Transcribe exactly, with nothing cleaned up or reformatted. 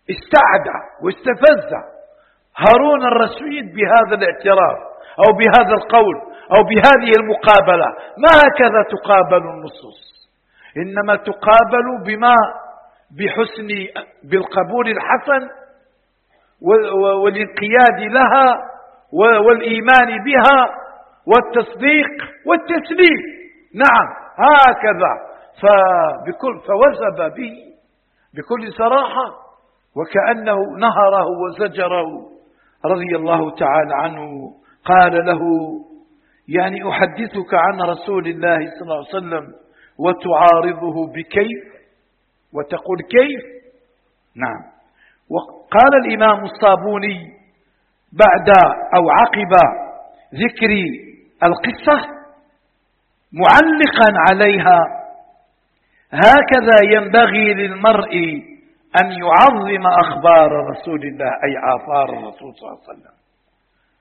استعد واستفز هارون الرشيد بهذا الاعتراف أو بهذا القول أو بهذه المقابلة. ما هكذا تقابل النصوص، إنما تقابل بما بحسن بالقبول الحسن والانقياد لها والإيمان بها والتصديق والتسليم. نعم هكذا. فبكل فوثب به بكل صراحة وكأنه نهره وزجره رضي الله تعالى عنه. قال له يعني أحدثك عن رسول الله صلى الله عليه وسلم وتعارضه بكيف وتقول كيف. نعم. وقال الإمام الصابوني بعد أو عقب ذكر القصة معلقا عليها: هكذا ينبغي للمرء أن يعظم أخبار رسول الله، أي آثار الرسول صلى الله عليه وسلم.